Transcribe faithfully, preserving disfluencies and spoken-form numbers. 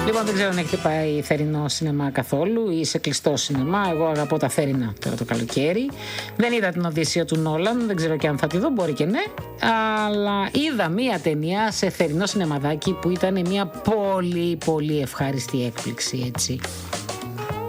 Λοιπόν, δεν ξέρω αν έχετε πάει θερινό σινεμά καθόλου ή σε κλειστό σινεμά. Εγώ αγαπώ τα θερινά τώρα το καλοκαίρι. Δεν είδα την Οδύσσεια του Νόλαν, δεν ξέρω και αν θα τη δω, μπορεί και ναι. Αλλά είδα μία ταινία σε θερινό σινεμαδάκι που ήταν μια πολύ πολύ ευχάριστη έκπληξη, έτσι.